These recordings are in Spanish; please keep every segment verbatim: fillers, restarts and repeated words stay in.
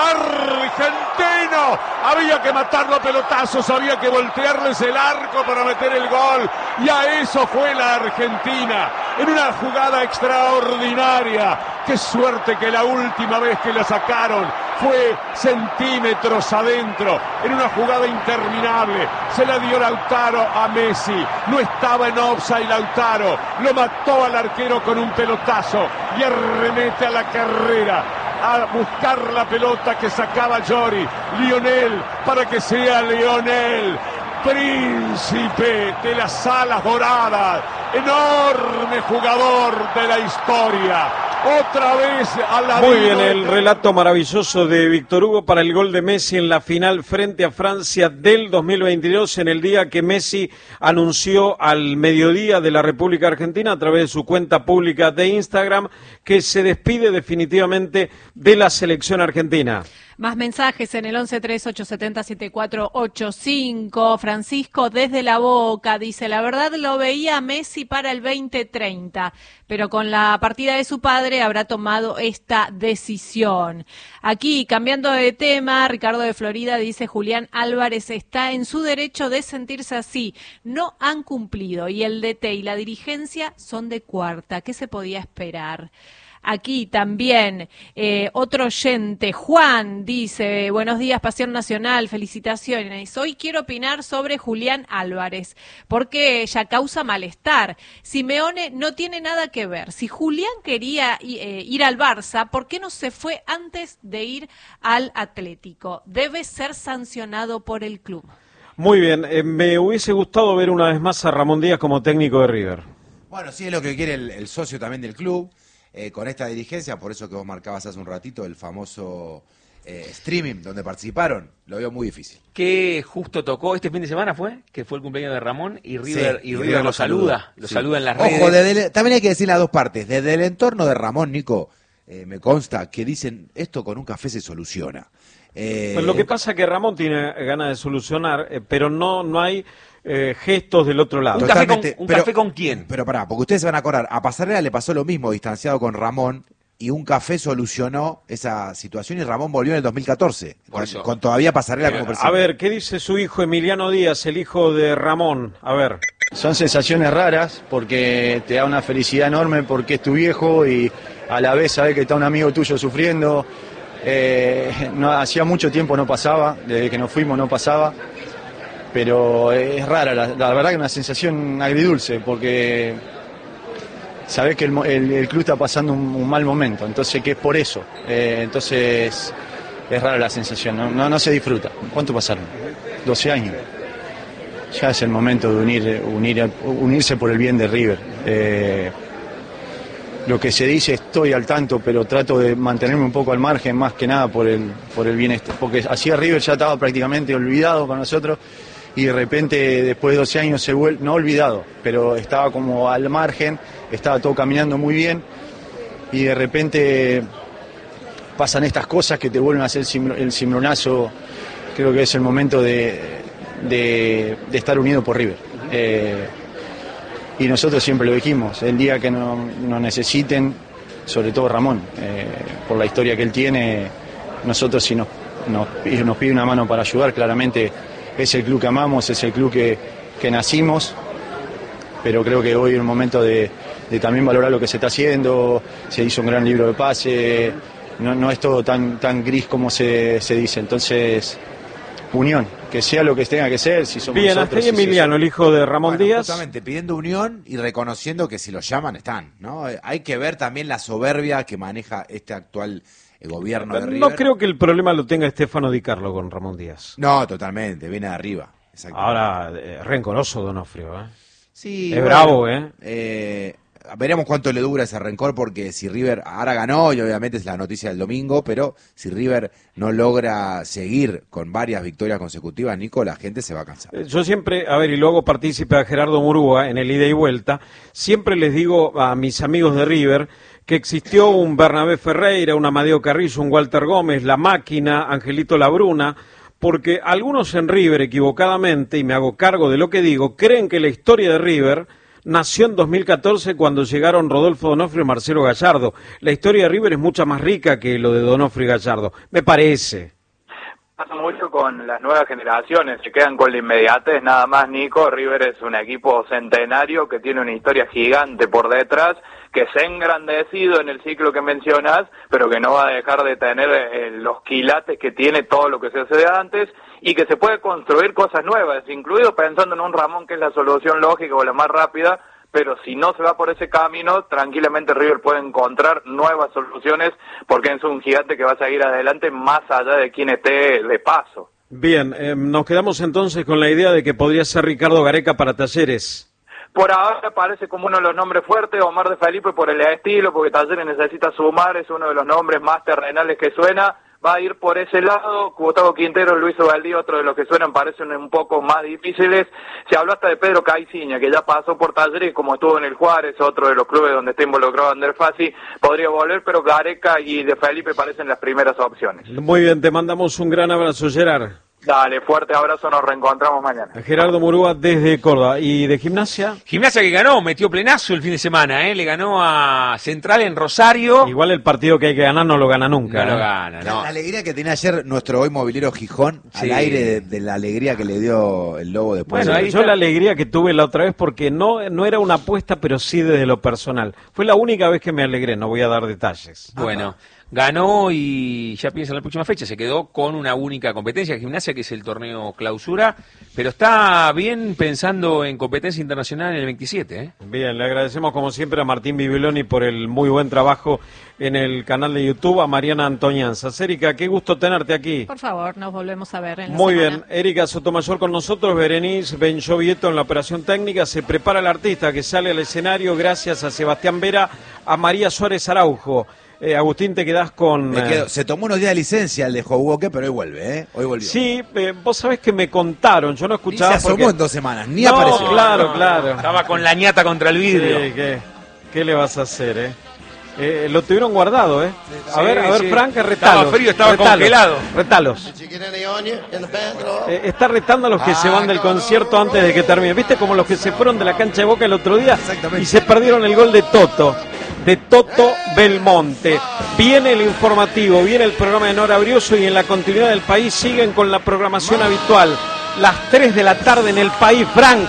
argentino. Había que matarlo a pelotazos, había que voltearles el arco para meter el gol. Y a eso fue la Argentina, en una jugada extraordinaria. Qué suerte que la última vez que la sacaron fue centímetros adentro, en una jugada interminable. Se la dio Lautaro a Messi, no estaba en offside Lautaro, lo mató al arquero con un pelotazo y arremete a la carrera a buscar la pelota que sacaba Llori. Lionel, para que sea Lionel, príncipe de las alas doradas, enorme jugador de la historia. Otra vez a la Muy bien, el relato maravilloso de Víctor Hugo para el gol de Messi en la final frente a Francia del dos mil veintidós, en el día que Messi anunció al mediodía de la República Argentina a través de su cuenta pública de Instagram que se despide definitivamente de la selección argentina. Más mensajes en el once tres ocho siete cero siete cuatro ocho cinco. Francisco desde La Boca dice, la verdad lo veía a Messi para el veinte treinta, pero con la partida de su padre habrá tomado esta decisión. Aquí, cambiando de tema, Ricardo de Florida dice, Julián Álvarez está en su derecho de sentirse así. No han cumplido y el D T y la dirigencia son de cuarta. ¿Qué se podía esperar? Aquí también eh, otro oyente, Juan, dice, buenos días, Pasión Nacional, felicitaciones. Hoy quiero opinar sobre Julián Álvarez, porque ella causa malestar. Simeone no tiene nada que ver. Si Julián quería eh, ir al Barça, ¿por qué no se fue antes de ir al Atlético? Debe ser sancionado por el club. Muy bien, eh, me hubiese gustado ver una vez más a Ramón Díaz como técnico de River. Bueno, sí es lo que quiere el, el socio también del club. Eh, con esta dirigencia, por eso que vos marcabas hace un ratito el famoso eh, streaming donde participaron, lo veo muy difícil. Que justo tocó este fin de semana fue, que fue el cumpleaños de Ramón y River, sí, y River lo saluda, saluda lo sí. saluda en las redes. Ojo, desde el, también hay que decir las dos partes, desde el entorno de Ramón, Nico, eh, me consta que dicen, esto con un café se soluciona. Eh, pues lo que pasa es que Ramón tiene ganas de solucionar, eh, pero no, no hay... Eh, gestos del otro lado. ¿Un, café con, ¿un pero, café con quién? Pero pará, porque ustedes se van a acordar, a Pasarela le pasó lo mismo distanciado con Ramón y un café solucionó esa situación y Ramón volvió en el dos mil catorce, con, con todavía Pasarela como presidente. A ver, ¿qué dice su hijo Emiliano Díaz, el hijo de Ramón? A ver. Son sensaciones raras porque te da una felicidad enorme porque es tu viejo y a la vez sabes que está un amigo tuyo sufriendo. Eh, no, hacía mucho tiempo no pasaba, desde que nos fuimos no pasaba. Pero es rara, la, la verdad que es una sensación agridulce, porque sabés que el, el, el club está pasando un, un mal momento, entonces que es por eso, eh, entonces es rara la sensación, no, no, no se disfruta. ¿Cuánto pasaron? doce años. Ya es el momento de unir, unir, unirse por el bien de River. Eh, lo que se dice estoy al tanto, pero trato de mantenerme un poco al margen, más que nada por el, por el bienestar, porque así River ya estaba prácticamente olvidado para nosotros. Y de repente, después de doce años, se vuelve, no olvidado, pero estaba como al margen, estaba todo caminando muy bien, y de repente pasan estas cosas que te vuelven a hacer el cimbronazo. Creo que es el momento de, de, de estar unido por River. Eh, y nosotros siempre lo dijimos, el día que nos no necesiten, sobre todo Ramón, eh, por la historia que él tiene, nosotros si nos, nos, nos pide una mano para ayudar, claramente. Es el club que amamos, es el club que, que nacimos, pero creo que hoy es un momento de, de también valorar lo que se está haciendo. Se hizo un gran libro de pase, no, no es todo tan, tan gris como se, se dice, entonces unión, que sea lo que tenga que ser. Si somos Bien, nosotros, hasta ahí Emiliano, el hijo de Ramón bueno, Díaz. Justamente pidiendo unión y reconociendo que si los llaman están, ¿no? Hay que ver también la soberbia que maneja este actual el gobierno de River. No creo que el problema lo tenga Stefano Di Carlo con Ramón Díaz. No, totalmente, viene de arriba. Ahora, eh, rencoroso Donofrio, ¿eh? Sí, es bueno, bravo, ¿eh? ¿eh? Veremos cuánto le dura ese rencor, porque si River ahora ganó, y obviamente es la noticia del domingo, pero si River no logra seguir con varias victorias consecutivas, Nico, la gente se va a cansar. Yo siempre, a ver, y luego partícipe a Gerardo Murúa en el ida y vuelta, siempre les digo a mis amigos de River que existió un Bernabé Ferreira, un Amadeo Carrillo, un Walter Gómez, La Máquina, Angelito Labruna, porque algunos en River, equivocadamente, y me hago cargo de lo que digo, creen que la historia de River nació en dos mil catorce cuando llegaron Rodolfo D'Onofrio y Marcelo Gallardo. La historia de River es mucha más rica que lo de D'Onofrio y Gallardo, me parece. Pasa mucho con las nuevas generaciones, se quedan con la inmediatez nada más, Nico. River es un equipo centenario que tiene una historia gigante por detrás, que se ha engrandecido en el ciclo que mencionas, pero que no va a dejar de tener eh, los quilates que tiene todo lo que se hace de antes, y que se puede construir cosas nuevas, incluido pensando en un Ramón que es la solución lógica o la más rápida, pero si no se va por ese camino, tranquilamente River puede encontrar nuevas soluciones, porque es un gigante que va a seguir adelante más allá de quien esté de paso. Bien, eh, nos quedamos entonces con la idea de que podría ser Ricardo Gareca para Talleres. Por ahora parece como uno de los nombres fuertes, Omar de Felipe por el estilo, porque Talleres necesita sumar, es uno de los nombres más terrenales que suena. Va a ir por ese lado. Gustavo Quintero, Luis Ovaldía, otro de los que suenan, parecen un poco más difíciles. Se habló hasta de Pedro Caiciña, que ya pasó por Talleres, como estuvo en el Juárez, otro de los clubes donde está involucrado Ander Fassi, podría volver, pero Gareca y de Felipe parecen las primeras opciones. Muy bien, te mandamos un gran abrazo, Gerard. Dale, fuerte abrazo, nos reencontramos mañana. Gerardo Murúa desde Córdoba. ¿Y de Gimnasia? Gimnasia que ganó, metió plenazo el fin de semana, ¿eh? Le ganó a Central en Rosario. Igual el partido que hay que ganar no lo gana nunca. No ¿eh? lo gana, no. La alegría que tenía ayer nuestro hoy movilero Gijón, Sí. al aire de, de la alegría que le dio el Lobo después. Bueno, de... ahí yo está. la alegría que tuve la otra vez, porque no, no era una apuesta, pero sí desde lo personal. Fue la única vez que me alegré, no voy a dar detalles. Bueno, ganó y ya piensa en la próxima fecha. Se quedó con una única competencia, Gimnasia, que es el torneo clausura, pero está bien pensando en competencia internacional en el veintisiete, ¿eh? Bien, le agradecemos como siempre a Martín Bibiloni por el muy buen trabajo en el canal de YouTube, a Mariana Antoñanzas. Erika, qué gusto tenerte aquí. Por favor, nos volvemos a ver en la Muy semana. bien, Erika Sotomayor con nosotros, Berenice Benchovieto en la operación técnica, se prepara el artista que sale al escenario gracias a Sebastián Vera, a María Suárez Araujo. Eh, Agustín, te quedás con... Me eh, quedo- se tomó unos días de licencia el de Jobuoque, pero hoy vuelve, ¿eh? Hoy volvió. Sí, eh, vos sabés que me contaron, yo no Ni se escuchaba asomó porque... en dos semanas, ni No, apareció. claro, claro. Estaba con la ñata contra el vidrio. Sí, ¿qué, ¿qué le vas a hacer, eh? Eh, lo tuvieron guardado, ¿eh? A Sí, ver, a ver, sí. Frank, retalos. Estaba frío, estaba Retalos, congelado. Retalos. Eh, está retando a los que se van del concierto antes de que termine. ¿Viste como los que se fueron de la cancha de Boca el otro día? Exactamente. Y se perdieron el gol de Toto, de Toto Belmonte. Viene el informativo, viene el programa de Nora Brioso y en la continuidad del país siguen con la programación habitual. Las tres de la tarde en el país, Frank.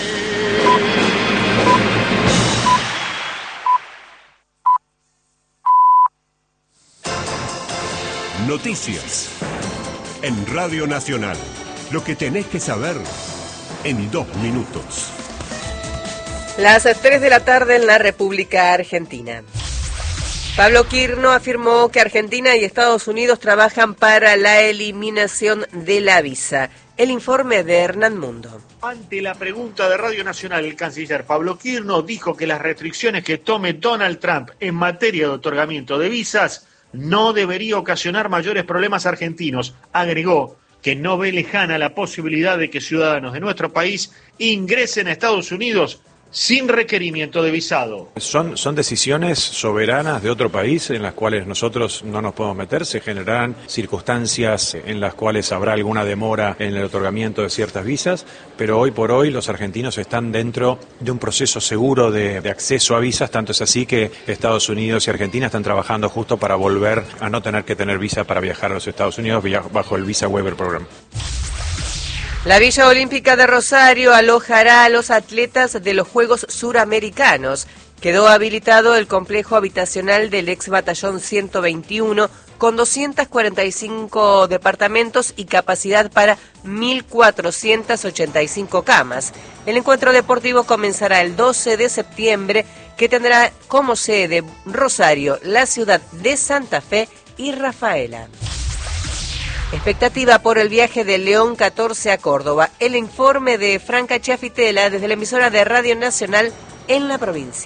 Noticias. En Radio Nacional. Lo que tenés que saber en dos minutos. Las tres de la tarde en la República Argentina. Pablo Quirno afirmó que Argentina y Estados Unidos trabajan para la eliminación de la visa. El informe de Hernán Mundo. Ante la pregunta de Radio Nacional, el canciller Pablo Quirno dijo que las restricciones que tome Donald Trump en materia de otorgamiento de visas no debería ocasionar mayores problemas argentinos. Agregó que no ve lejana la posibilidad de que ciudadanos de nuestro país ingresen a Estados Unidos sin requerimiento de visado. Son, son decisiones soberanas de otro país en las cuales nosotros no nos podemos meter. Se generarán circunstancias en las cuales habrá alguna demora en el otorgamiento de ciertas visas, pero hoy por hoy los argentinos están dentro de un proceso seguro de, de acceso a visas, tanto es así que Estados Unidos y Argentina están trabajando justo para volver a no tener que tener visa para viajar a los Estados Unidos bajo el Visa Waiver Program. La Villa Olímpica de Rosario alojará a los atletas de los Juegos Suramericanos. Quedó habilitado el complejo habitacional del ex batallón ciento veintiuno con doscientos cuarenta y cinco departamentos y capacidad para mil cuatrocientas ochenta y cinco camas. El encuentro deportivo comenzará el doce de septiembre, que tendrá como sede Rosario, la ciudad de Santa Fe y Rafaela. Expectativa por el viaje de León catorce a Córdoba. El informe de Franca Chiafitela desde la emisora de Radio Nacional en la provincia.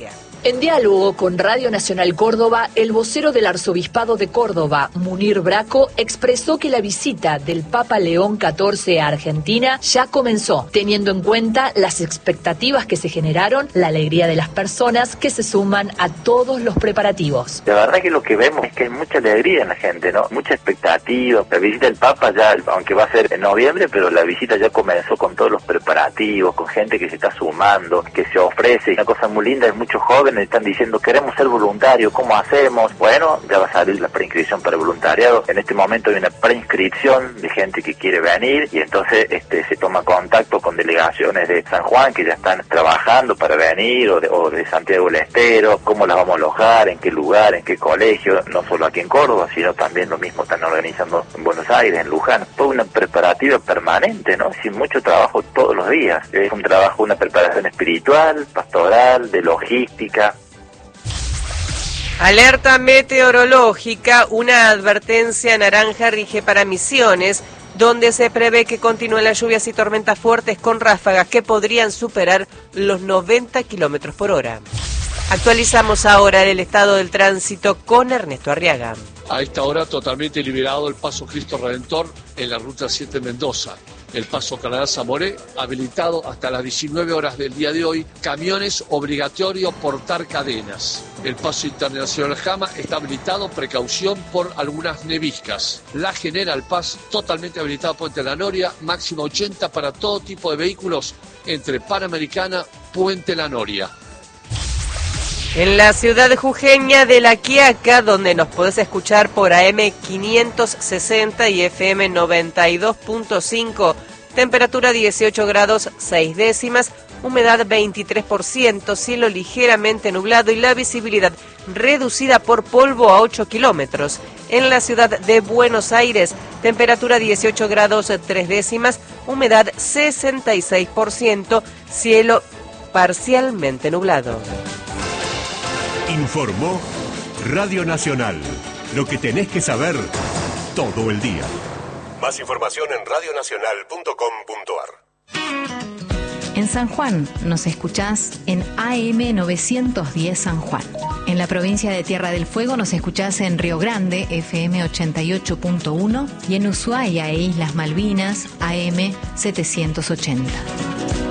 En diálogo con Radio Nacional Córdoba, el vocero del Arzobispado de Córdoba, Munir Braco, expresó que la visita del Papa León catorce a Argentina ya comenzó, teniendo en cuenta las expectativas que se generaron, la alegría de las personas que se suman a todos los preparativos. La verdad que lo que vemos es que hay mucha alegría en la gente, ¿no? Mucha expectativa. La visita del Papa ya, aunque va a ser en noviembre, pero la visita ya comenzó con todos los preparativos, con gente que se está sumando, que se ofrece. Una cosa muy linda es muchos jóvenes están diciendo queremos ser voluntarios, ¿cómo hacemos? Bueno, ya va a salir la preinscripción para el voluntariado. En este momento hay una preinscripción de gente que quiere venir y entonces este se toma contacto con delegaciones de San Juan que ya están trabajando para venir o de, o de Santiago del Estero, cómo las vamos a alojar, en qué lugar, en qué colegio, no solo aquí en Córdoba, sino también lo mismo están organizando en Buenos Aires, en Luján. Toda una preparativa permanente, ¿no? Sin mucho trabajo todos los días. Es un trabajo, una preparación espiritual, pastoral, de logística. Alerta meteorológica, una advertencia naranja rige para Misiones, donde se prevé que continúen las lluvias y tormentas fuertes con ráfagas que podrían superar los noventa kilómetros por hora. Actualizamos ahora el estado del tránsito con Ernesto Arriaga. A esta hora totalmente liberado el paso Cristo Redentor en la ruta siete Mendoza. El paso Canadá Zamoré habilitado hasta las diecinueve horas del día de hoy. Camiones obligatorio portar cadenas. El paso internacional Jama está habilitado, precaución por algunas neviscas. La General Paz totalmente habilitada Puente La Noria, máximo ochenta para todo tipo de vehículos entre Panamericana, Puente La Noria. En la ciudad jujeña de La Quiaca, donde nos podés escuchar por A M quinientos sesenta y F M noventa y dos punto cinco, temperatura dieciocho grados seis décimas, humedad veintitrés por ciento, cielo ligeramente nublado y la visibilidad reducida por polvo a ocho kilómetros. En la ciudad de Buenos Aires, temperatura dieciocho grados tres décimas, humedad sesenta y seis por ciento, cielo parcialmente nublado. Informó Radio Nacional. Lo que tenés que saber todo el día. Más información en radio nacional punto com punto a r. En San Juan nos escuchás en A M novecientos diez San Juan. En la provincia de Tierra del Fuego nos escuchás en Río Grande, F M ochenta y ocho punto uno, y en Ushuaia e Islas Malvinas, A M setecientos ochenta.